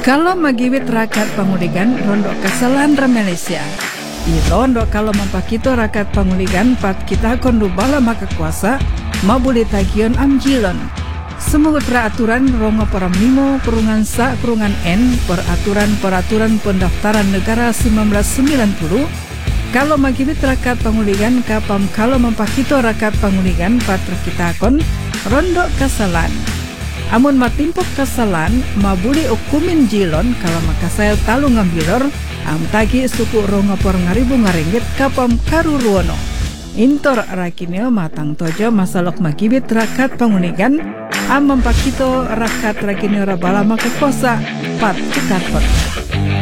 Kalau magiwit rakyat panguligan rondok kesalahan Malaysia. Irondok kalau mempakito rakyat panguligan pat kita kondu bala maka kuasa mabuli tagion amjilon. Semoga peraturan rongo paramnimo kurungan sa kurungan N peraturan pendaftaran negara 1990 kalau magiwit rakyat panguligan kapam kalau mempakito rakyat panguligan pat kita kon rondok kesalahan. Amun matimpok kesalahan mabuli ukumin jilon kalau makasayal talu ngambilor tagi suku rongo por ngaringgit kapam karuruono. Intor rakineo matang tojo masalok magibit rakyat panguligan mempakito rakyat rakineo rabala makakosa pat kita pot.